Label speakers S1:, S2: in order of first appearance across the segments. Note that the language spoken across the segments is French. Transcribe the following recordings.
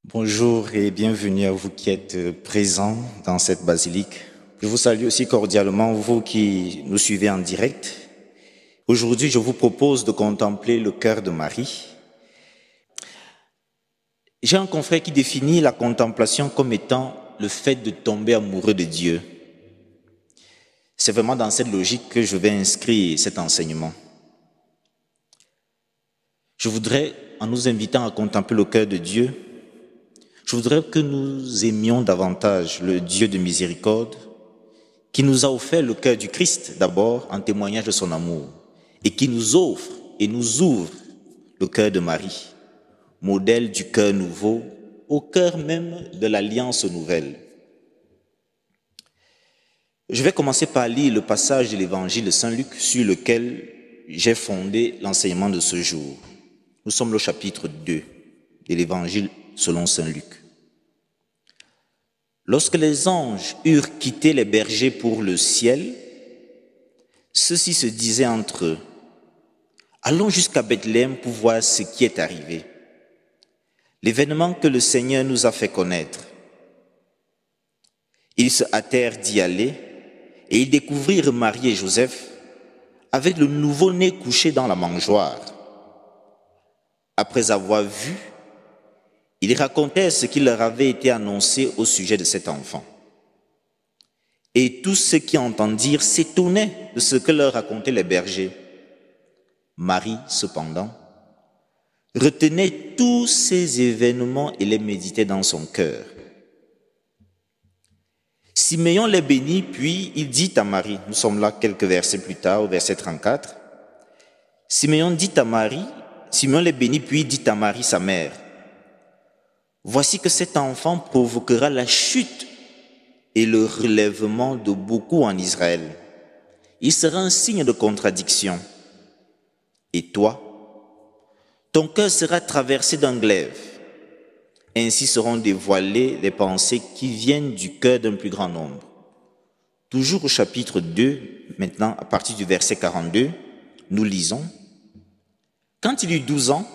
S1: Bonjour et bienvenue à vous qui êtes présents dans cette basilique. Je vous salue aussi cordialement, vous qui nous suivez en direct. Aujourd'hui, je vous propose de contempler le cœur de Marie. J'ai un confrère qui définit la contemplation comme étant le fait de tomber amoureux de Dieu. C'est vraiment dans cette logique que je vais inscrire cet enseignement. Je voudrais, en nous invitant à contempler le cœur de Dieu, je voudrais que nous aimions davantage le Dieu de miséricorde qui nous a offert le cœur du Christ d'abord en témoignage de son amour et qui nous offre et nous ouvre le cœur de Marie, modèle du cœur nouveau, au cœur même de l'alliance nouvelle. Je vais commencer par lire le passage de l'évangile de Saint Luc sur lequel j'ai fondé l'enseignement de ce jour. Nous sommes au chapitre 2 de l'évangile selon Saint Luc. Lorsque les anges eurent quitté les bergers pour le ciel, ceux-ci se disaient entre eux, « Allons jusqu'à Bethléem pour voir ce qui est arrivé, l'événement que le Seigneur nous a fait connaître. » Ils se hâtèrent d'y aller et ils découvrirent Marie et Joseph avec le nouveau-né couché dans la mangeoire. Après avoir vu, ils racontèrent ce qui leur avait été annoncé au sujet de cet enfant. Et tous ceux qui entendirent s'étonnaient de ce que leur racontaient les bergers. Marie, cependant, retenait tous ces événements et les méditait dans son cœur. Siméon les bénit, puis il dit à Marie, nous sommes là quelques versets plus tard, au verset 34, Siméon les bénit, puis dit à Marie, sa mère, « Voici que cet enfant provoquera la chute et le relèvement de beaucoup en Israël. Il sera un signe de contradiction. Et toi, ton cœur sera traversé d'un glaive. Ainsi seront dévoilées les pensées qui viennent du cœur d'un plus grand nombre. » Toujours au chapitre 2, maintenant à partir du verset 42, nous lisons, « Quand il eut 12 ans,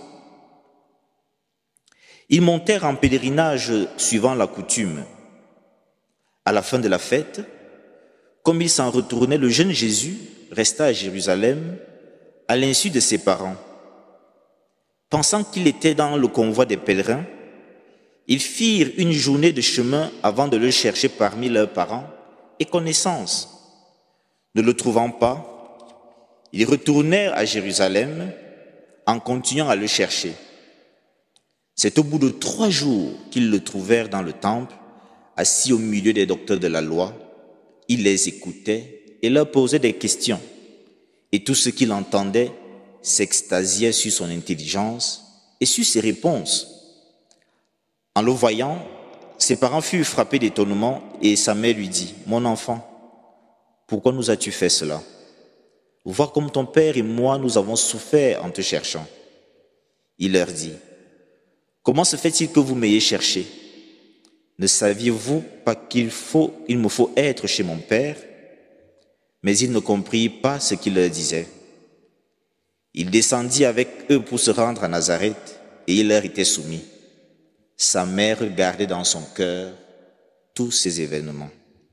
S1: ils montèrent en pèlerinage suivant la coutume. À la fin de la fête, comme ils s'en retournaient, le jeune Jésus resta à Jérusalem à l'insu de ses parents. Pensant qu'il était dans le convoi des pèlerins, ils firent une journée de chemin avant de le chercher parmi leurs parents et connaissances. Ne le trouvant pas, ils retournèrent à Jérusalem en continuant à le chercher. C'est au bout de 3 jours qu'ils le trouvèrent dans le temple, assis au milieu des docteurs de la loi. Il les écoutait et leur posait des questions. Et tous ceux qui l'entendaient s'extasiaient sur son intelligence et sur ses réponses. En le voyant, ses parents furent frappés d'étonnement et sa mère lui dit, « Mon enfant, pourquoi nous as-tu fait cela? Vois comme ton père et moi nous avons souffert en te cherchant. » Il leur dit, « Comment se fait-il que vous m'ayez cherché? Ne saviez-vous pas qu'il me faut être chez mon père? » Mais ils ne comprirent pas ce qu'il leur disait. Il descendit avec eux pour se rendre à Nazareth et il leur était soumis. Sa mère gardait dans son cœur tous ces événements.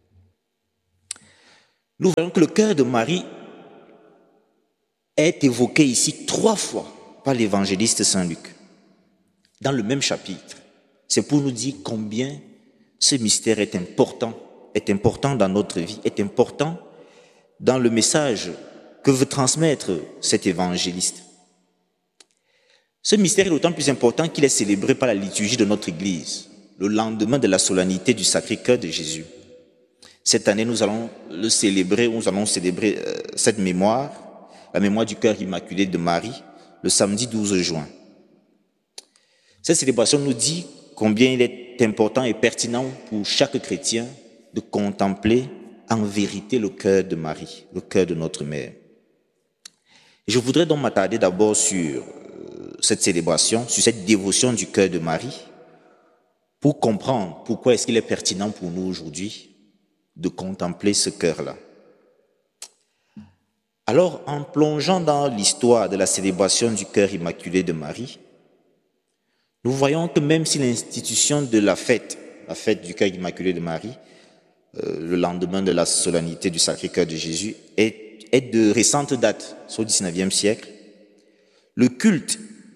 S1: Nous voyons que le cœur de Marie est évoqué ici 3 fois par l'évangéliste Saint Luc, dans le même chapitre. C'est pour nous dire combien ce mystère est important dans notre vie, est important dans le message que veut transmettre cet évangéliste. Ce mystère est d'autant plus important qu'il est célébré par la liturgie de notre Église, le lendemain de la solennité du Sacré-Cœur de Jésus. Cette année, nous allons célébrer cette mémoire, la mémoire du cœur immaculé de Marie, le samedi 12 juin. Cette célébration nous dit combien il est important et pertinent pour chaque chrétien de contempler en vérité le cœur de Marie, le cœur de notre Mère. Je voudrais donc m'attarder d'abord sur cette célébration, sur cette dévotion du cœur de Marie, pour comprendre pourquoi est-ce qu'il est pertinent pour nous aujourd'hui de contempler ce cœur-là. Alors, en plongeant dans l'histoire de la célébration du cœur immaculé de Marie, nous voyons que même si l'institution de la fête du cœur immaculé de Marie, le lendemain de la solennité du Sacré-Cœur de Jésus, est de récente date, au XIXe siècle, le culte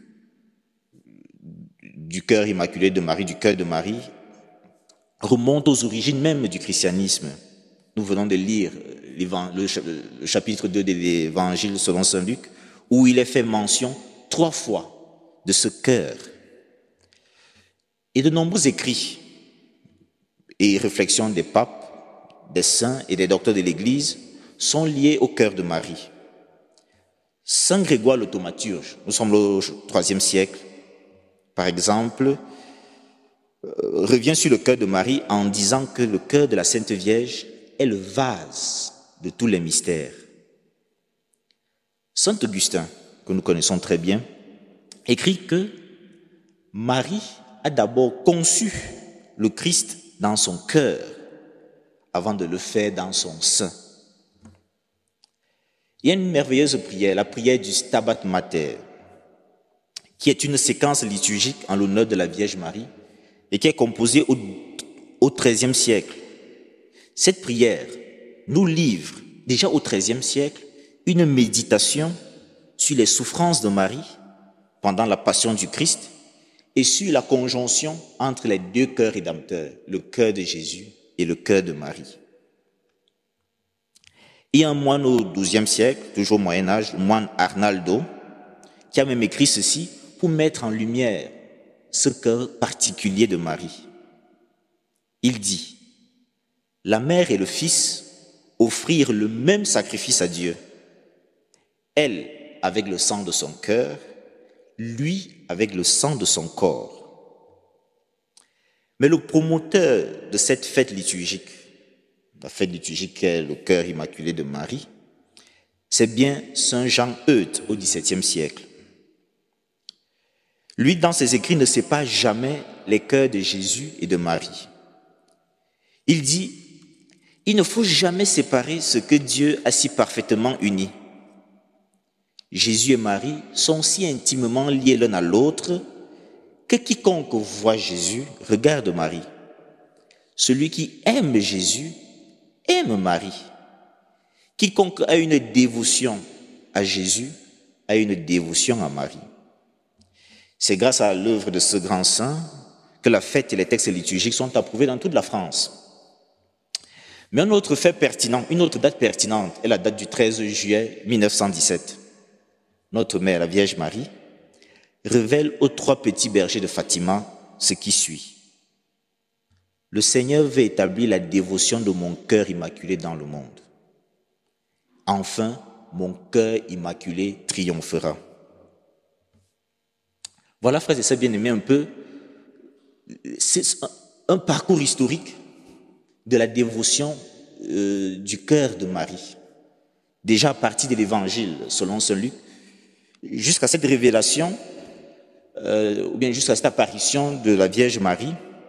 S1: du cœur immaculé de Marie, du cœur de Marie, remonte aux origines même du christianisme. Nous venons de lire le chapitre 2 de l'Évangile selon saint Luc, où il est fait mention 3 fois de ce cœur. Et de nombreux écrits et réflexions des papes, des saints et des docteurs de l'Église sont liés au cœur de Marie. Saint Grégoire le Thaumaturge, nous sommes au IIIe siècle, par exemple, revient sur le cœur de Marie en disant que le cœur de la Sainte Vierge est le vase de tous les mystères. Saint Augustin, que nous connaissons très bien, écrit que Marie a d'abord conçu le Christ dans son cœur avant de le faire dans son sein. Il y a une merveilleuse prière, la prière du Stabat Mater, qui est une séquence liturgique en l'honneur de la Vierge Marie et qui est composée au XIIIe siècle. Cette prière nous livre, déjà au XIIIe siècle, une méditation sur les souffrances de Marie pendant la passion du Christ et sur la conjonction entre les 2 cœurs rédempteurs, le cœur de Jésus et le cœur de Marie. Il y a un moine au XIIe siècle, toujours au Moyen-Âge, le moine Arnaldo, qui a même écrit ceci pour mettre en lumière ce cœur particulier de Marie. Il dit: la mère et le fils offrirent le même sacrifice à Dieu. Elle avec le sang de son cœur, lui avec le sang de son corps. Mais le promoteur de cette fête liturgique, la fête liturgique est le cœur immaculé de Marie, c'est bien saint Jean Eudes au XVIIe siècle. Lui, dans ses écrits, ne sépare jamais les cœurs de Jésus et de Marie. Il dit: il ne faut jamais séparer ce que Dieu a si parfaitement uni. Jésus et Marie sont si intimement liés l'un à l'autre que quiconque voit Jésus regarde Marie. Celui qui aime Jésus aime Marie. Quiconque a une dévotion à Jésus a une dévotion à Marie. C'est grâce à l'œuvre de ce grand saint que la fête et les textes liturgiques sont approuvés dans toute la France. Mais un autre fait pertinent, une autre date pertinente est la date du 13 juillet 1917. Notre mère, la Vierge Marie, révèle aux 3 petits bergers de Fatima ce qui suit. Le Seigneur veut établir la dévotion de mon cœur immaculé dans le monde. Enfin, mon cœur immaculé triomphera. Voilà, frères et sœurs bien-aimés, un peu, c'est un parcours historique de la dévotion du cœur de Marie. Déjà à partir de l'Évangile, selon saint Luc, jusqu'à cette révélation, ou bien jusqu'à cette apparition de la Vierge Marie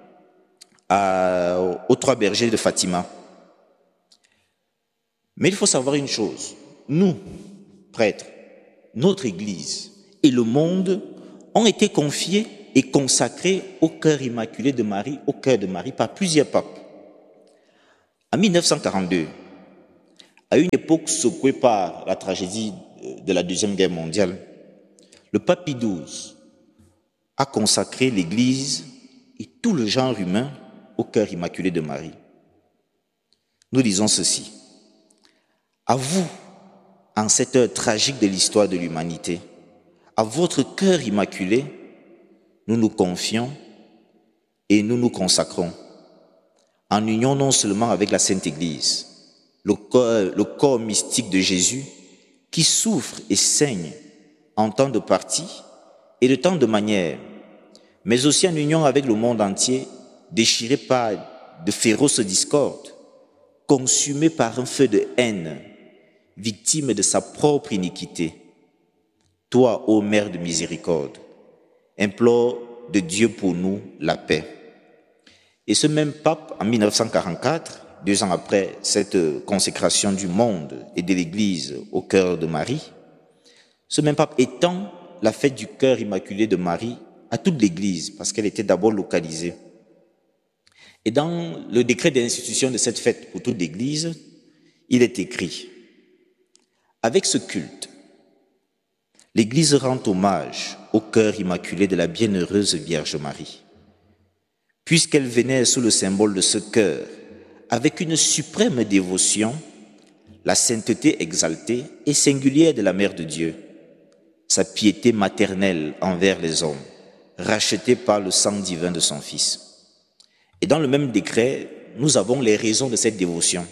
S1: aux 3 bergers de Fatima. Mais il faut savoir une chose, nous, prêtres, notre Église et le monde ont été confiés et consacrés au cœur immaculé de Marie, au cœur de Marie, par plusieurs papes. En 1942, à une époque secouée par la tragédie de la Deuxième Guerre mondiale, le pape Pie XII a consacré l'Église et tout le genre humain au cœur immaculé de Marie. Nous disons ceci: à vous, en cette heure tragique de l'histoire de l'humanité, à votre cœur immaculé, nous nous confions et nous nous consacrons, en union non seulement avec la Sainte Église, le corps mystique de Jésus, qui souffre et saigne en temps de partie et de tant de manières, mais aussi en union avec le monde entier, déchiré par de féroces discordes, consumé par un feu de haine, victime de sa propre iniquité. Toi, ô Mère de miséricorde, implore de Dieu pour nous la paix. Et ce même pape, en 1944, 2 ans après cette consécration du monde et de l'Église au cœur de Marie, ce même pape étend la fête du cœur immaculé de Marie à toute l'Église, parce qu'elle était d'abord localisée. Et dans le décret d'institution de cette fête pour toute l'Église, il est écrit: avec ce culte, l'Église rend hommage au cœur immaculé de la bienheureuse Vierge Marie. Puisqu'elle venait sous le symbole de ce cœur, avec une suprême dévotion, la sainteté exaltée et singulière de la Mère de Dieu, sa piété maternelle envers les hommes, rachetée par le sang divin de son Fils. Et dans le même décret, nous avons les raisons de cette dévotion.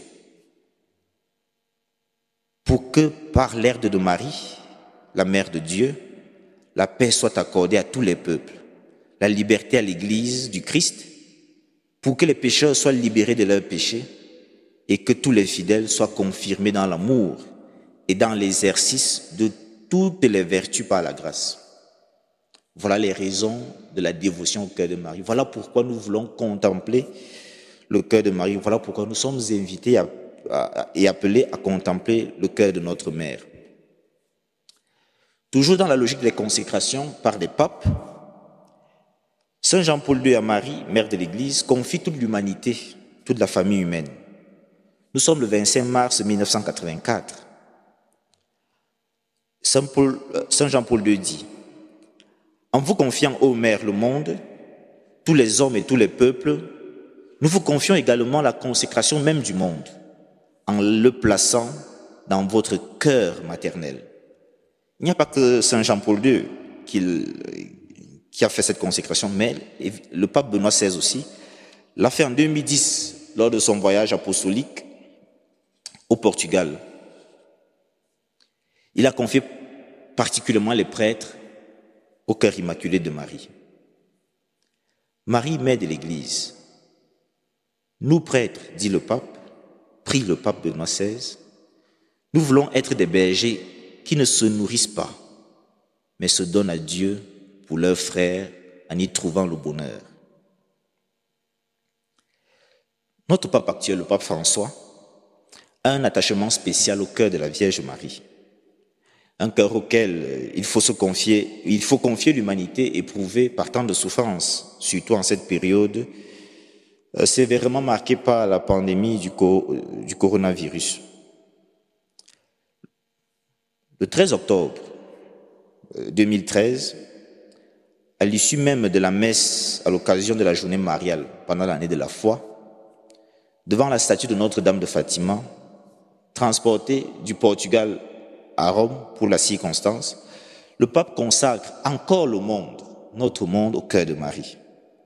S1: Pour que, par l'herbe de Marie, la Mère de Dieu, la paix soit accordée à tous les peuples, la liberté à l'Église du Christ, pour que les pécheurs soient libérés de leurs péchés et que tous les fidèles soient confirmés dans l'amour et dans l'exercice de toutes les vertus par la grâce. Voilà les raisons de la dévotion au cœur de Marie. Voilà pourquoi nous voulons contempler le cœur de Marie. Voilà pourquoi nous sommes invités et appelés à contempler le cœur de notre Mère. Toujours dans la logique des consécrations par des papes, Saint Jean-Paul II à Marie, mère de l'Église, confie toute l'humanité, toute la famille humaine. Nous sommes le 25 mars 1984. Saint Jean-Paul II dit: en vous confiant, ô Mère, le monde, tous les hommes et tous les peuples, nous vous confions également la consécration même du monde, en le plaçant dans votre cœur maternel. Il n'y a pas que Saint Jean-Paul II qui a fait cette consécration, mais le pape Benoît XVI aussi l'a fait en 2010 lors de son voyage apostolique au Portugal. Il a confié particulièrement les prêtres au cœur immaculé de Marie. Marie, mère de l'Église. Nous prêtres, dit le pape, prie le pape Benoît XVI, nous voulons être des bergers qui ne se nourrissent pas, mais se donnent à Dieu pour leurs frères en y trouvant le bonheur. Notre pape actuel, le pape François, a un attachement spécial au cœur de la Vierge Marie. Un cœur auquel il faut confier l'humanité éprouvée par tant de souffrances, surtout en cette période sévèrement marquée par la pandémie du coronavirus. Le 13 octobre 2013, à l'issue même de la messe à l'occasion de la journée mariale pendant l'année de la foi, devant la statue de Notre-Dame de Fatima, transportée du Portugal à Rome pour la circonstance, le pape consacre encore le monde, notre monde, au cœur de Marie.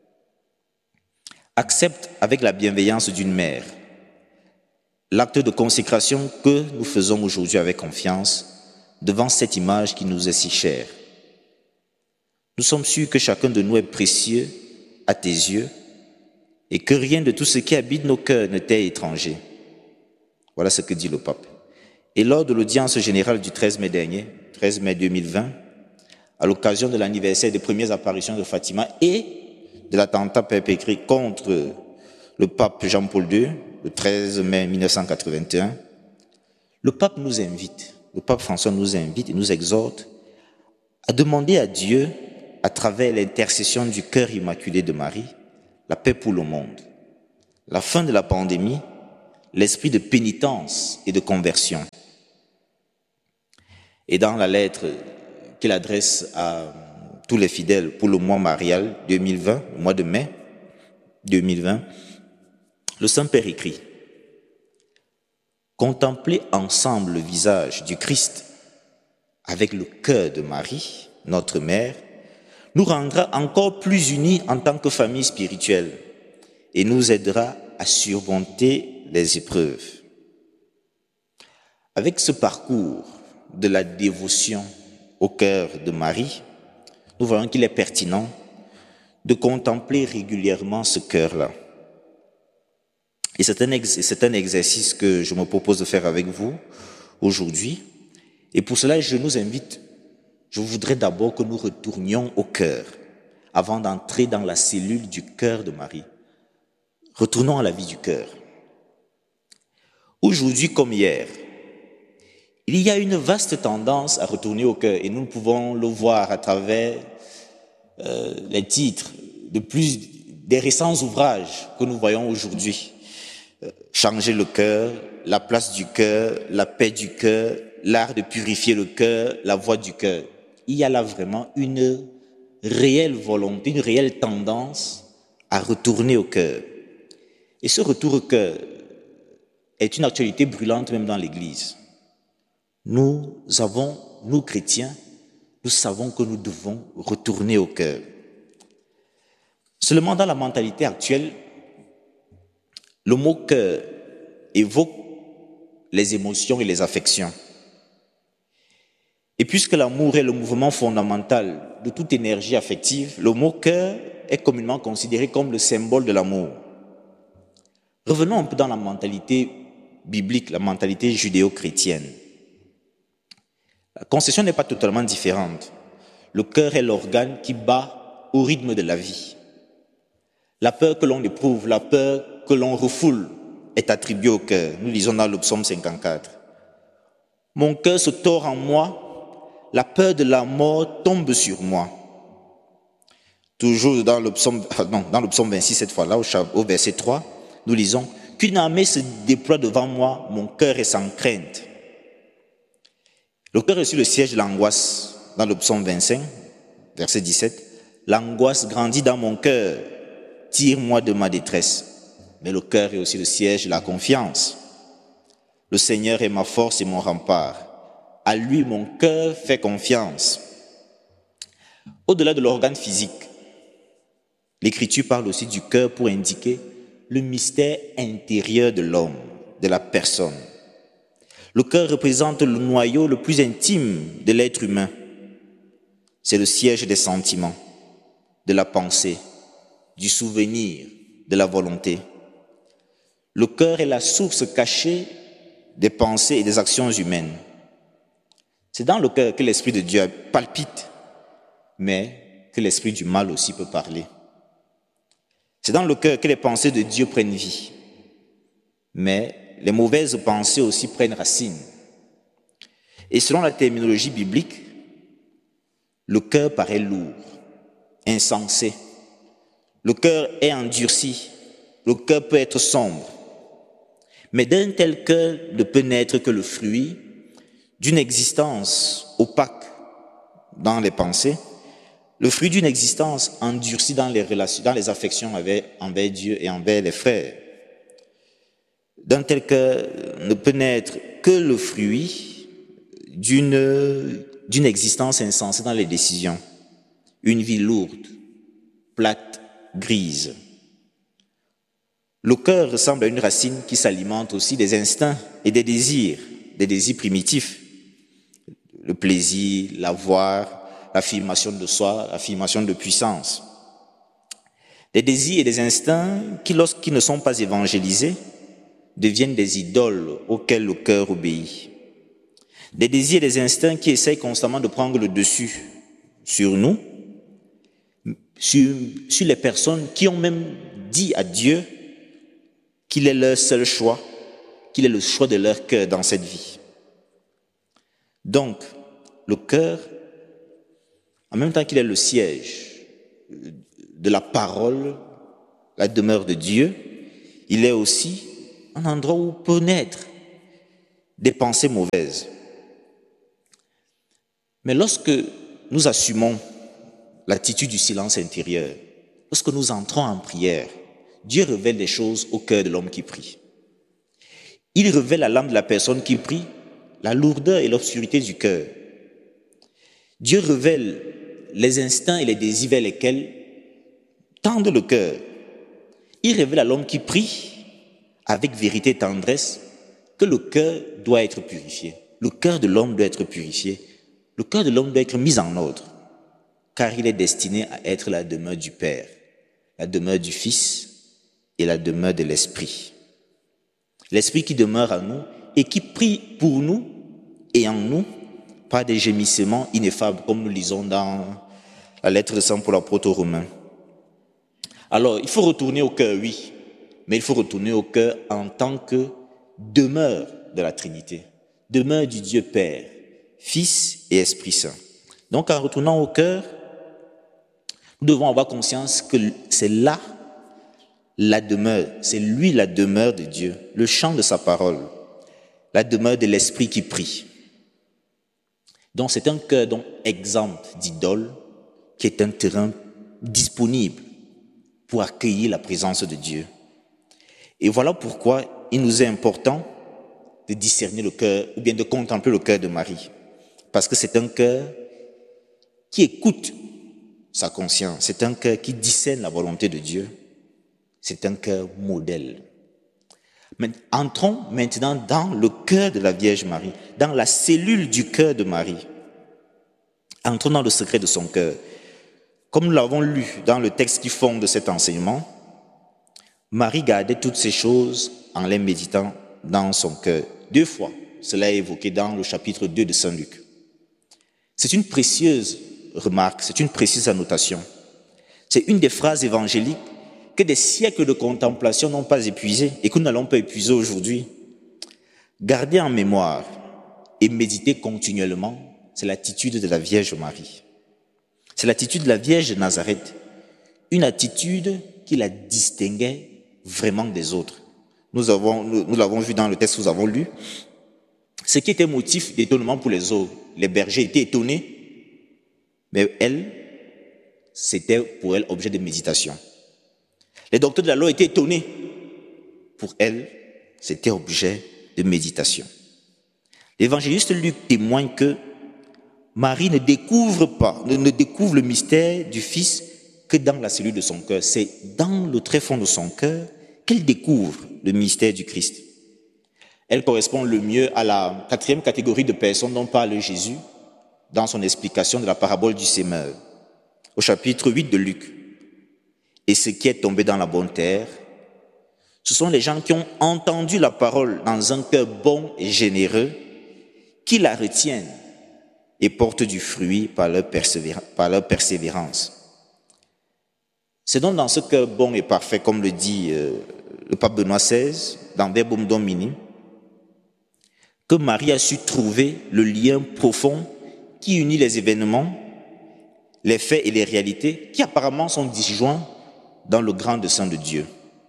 S1: Accepte avec la bienveillance d'une mère l'acte de consécration que nous faisons aujourd'hui avec confiance devant cette image qui nous est si chère. Nous sommes sûrs que chacun de nous est précieux à tes yeux et que rien de tout ce qui habite nos cœurs ne t'est étranger. Voilà ce que dit le pape. Et lors de l'audience générale du 13 mai dernier, 13 mai 2020, à l'occasion de l'anniversaire des premières apparitions de Fatima et de l'attentat perpétré contre le pape Jean-Paul II, le 13 mai 1981, le pape nous invite, le pape François nous invite et nous exhorte à demander à Dieu, à travers l'intercession du cœur immaculé de Marie, la paix pour le monde, la fin de la pandémie, l'esprit de pénitence et de conversion. Et dans la lettre qu'il adresse à tous les fidèles pour le mois marial 2020, le mois de mai 2020, le Saint-Père écrit: contempler ensemble le visage du Christ avec le cœur de Marie, notre mère, nous rendra encore plus unis en tant que famille spirituelle et nous aidera à surmonter les épreuves. Avec ce parcours de la dévotion au cœur de Marie, nous voyons qu'il est pertinent de contempler régulièrement ce cœur-là. Et c'est un exercice que je me propose de faire avec vous aujourd'hui. Et pour cela, je voudrais d'abord que nous retournions au cœur avant d'entrer dans la cellule du cœur de Marie. Retournons à la vie du cœur. Aujourd'hui comme hier, il y a une vaste tendance à retourner au cœur et nous pouvons le voir à travers les titres des récents ouvrages que nous voyons aujourd'hui. Changer le cœur, la place du cœur, la paix du cœur, l'art de purifier le cœur, la voix du cœur. Il y a là vraiment une réelle volonté, une réelle tendance à retourner au cœur. Et ce retour au cœur est une actualité brûlante même dans l'Église. Nous chrétiens, nous savons que nous devons retourner au cœur. Seulement dans la mentalité actuelle, le mot cœur évoque les émotions et les affections. Et puisque l'amour est le mouvement fondamental de toute énergie affective, le mot cœur est communément considéré comme le symbole de l'amour. Revenons un peu dans la mentalité biblique, la mentalité judéo-chrétienne. La conception n'est pas totalement différente. Le cœur est l'organe qui bat au rythme de la vie. La peur que l'on éprouve, la peur que l'on refoule est attribuée au cœur. Nous lisons dans le psaume 54. Mon cœur se tord en moi, la peur de la mort tombe sur moi. Toujours dans le psaume 26, cette fois-là, au verset 3, nous lisons qu'une armée se déploie devant moi, mon cœur est sans crainte. Le cœur est sur le siège de l'angoisse. Dans le psaume 25, verset 17, l'angoisse grandit dans mon cœur, tire-moi de ma détresse. Mais le cœur est aussi le siège de la confiance. Le Seigneur est ma force et mon rempart. À lui, mon cœur fait confiance. Au-delà de l'organe physique, l'Écriture parle aussi du cœur pour indiquer le mystère intérieur de l'homme, de la personne. Le cœur représente le noyau le plus intime de l'être humain. C'est le siège des sentiments, de la pensée, du souvenir, de la volonté. Le cœur est la source cachée des pensées et des actions humaines. C'est dans le cœur que l'Esprit de Dieu palpite, mais que l'Esprit du mal aussi peut parler. C'est dans le cœur que les pensées de Dieu prennent vie, mais les mauvaises pensées aussi prennent racine. Et selon la terminologie biblique, le cœur paraît lourd, insensé. Le cœur est endurci. Le cœur peut être sombre. Mais d'un tel cœur ne peut naître que le fruit d'une existence opaque dans les pensées, le fruit d'une existence endurcie dans les relations, dans les affections envers Dieu et envers les frères. D'un tel cœur ne peut naître que le fruit d'une existence insensée dans les décisions, une vie lourde, plate, grise. Le cœur ressemble à une racine qui s'alimente aussi des instincts et des désirs primitifs. Le plaisir, l'avoir, l'affirmation de soi, l'affirmation de puissance. Des désirs et des instincts qui, lorsqu'ils ne sont pas évangélisés, deviennent des idoles auxquelles le cœur obéit. Des désirs et des instincts qui essayent constamment de prendre le dessus sur nous, sur les personnes qui ont même dit à Dieu qu'il est leur seul choix, qu'il est le choix de leur cœur dans cette vie. Donc, le cœur, en même temps qu'il est le siège de la parole, la demeure de Dieu, il est aussi un endroit où peut naître des pensées mauvaises. Mais lorsque nous assumons l'attitude du silence intérieur, lorsque nous entrons en prière, Dieu révèle des choses au cœur de l'homme qui prie. Il révèle à l'âme de la personne qui prie la lourdeur et l'obscurité du cœur. Dieu révèle les instincts et les désirs vers lesquels tendent le cœur. Il révèle à l'homme qui prie avec vérité et tendresse que le cœur doit être purifié. Le cœur de l'homme doit être purifié. Le cœur de l'homme doit être mis en ordre, car il est destiné à être la demeure du Père, la demeure du Fils et la demeure de l'Esprit. L'Esprit qui demeure en nous et qui prie pour nous et en nous par des gémissements ineffables, comme nous lisons dans la lettre de Saint Paul apôtre aux Romains. Alors, il faut retourner au cœur, oui, mais il faut retourner au cœur en tant que demeure de la Trinité, demeure du Dieu Père, Fils et Esprit Saint. Donc, en retournant au cœur, Nous devons avoir conscience que c'est là la demeure, c'est lui la demeure de Dieu, le chant de sa parole, la demeure de l'esprit qui prie. Donc c'est un cœur donc exempt d'idoles, qui est un terrain disponible pour accueillir la présence de Dieu. Et voilà pourquoi il nous est important de discerner le cœur, ou bien de contempler le cœur de Marie. Parce que c'est un cœur qui écoute sa conscience, c'est un cœur qui discerne la volonté de Dieu, c'est un cœur modèle. Mais entrons maintenant dans le cœur de la Vierge Marie, dans la cellule du cœur de Marie. Entrons dans le secret de son cœur. Comme nous l'avons lu dans le texte qui fonde cet enseignement, Marie gardait toutes ces choses en les méditant dans son cœur. 2 fois, cela est évoqué dans le chapitre 2 de Saint Luc. C'est une précieuse remarque, c'est une précieuse annotation. C'est une des phrases évangéliques que des siècles de contemplation n'ont pas épuisées et que nous n'allons pas épuiser aujourd'hui. Garder en mémoire et méditer continuellement, c'est l'attitude de la Vierge Marie. C'est l'attitude de la Vierge de Nazareth, une attitude qui la distinguait vraiment des autres. Nous l'avons vu dans le texte que nous avons lu. Ce qui était motif d'étonnement pour les autres, les bergers étaient étonnés, mais elle, c'était pour elle objet de méditation. Les docteurs de la loi étaient étonnés, pour elle, c'était objet de méditation. L'évangéliste Luc témoigne que Marie ne découvre le mystère du Fils que dans la cellule de son cœur. C'est dans le très fond de son cœur qu'elle découvre le mystère du Christ. Elle correspond le mieux à la 4e catégorie de personnes dont parle Jésus dans son explication de la parabole du sémeur, au chapitre 8 de Luc. Et ce qui est tombé dans la bonne terre, ce sont les gens qui ont entendu la parole dans un cœur bon et généreux, qui la retiennent et portent du fruit par leur persévérance. C'est donc dans ce cœur bon et parfait, comme le dit le pape Benoît XVI, dans Verbum Domini, que Marie a su trouver le lien profond qui unit les événements, les faits et les réalités qui apparemment sont disjoints dans le grand dessein de Dieu.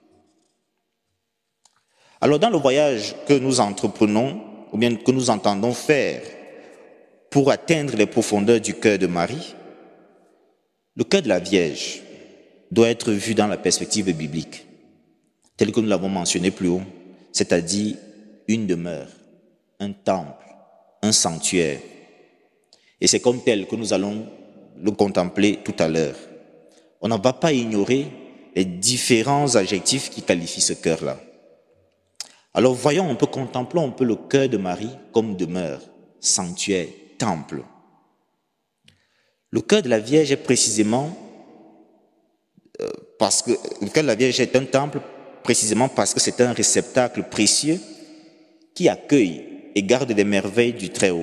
S1: Alors dans le voyage que nous entreprenons, ou bien que nous entendons faire pour atteindre les profondeurs du cœur de Marie, le cœur de la Vierge doit être vu dans la perspective biblique, telle que nous l'avons mentionné plus haut, c'est-à-dire une demeure, un temple, un sanctuaire. Et c'est comme tel que nous allons le contempler tout à l'heure. On ne va pas ignorer les différents adjectifs qui qualifient ce cœur-là. Alors voyons un peu, contemplons un peu le cœur de Marie comme demeure, sanctuaire, temple. Le cœur de la Vierge est précisément parce que le cœur de la Vierge est un temple précisément parce que c'est un réceptacle précieux qui accueille et garde les merveilles du Très-Haut.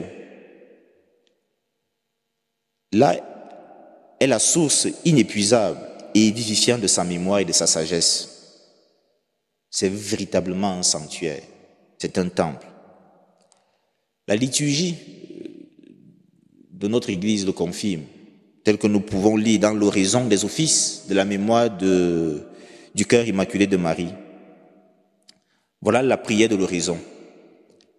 S1: Là est la source inépuisable et vivifiante de sa mémoire et de sa sagesse. C'est véritablement un sanctuaire, c'est un temple. La liturgie de notre Église le confirme, tel que nous pouvons lire dans l'horizon des offices de la mémoire du cœur immaculé de Marie. Voilà la prière de l'horizon.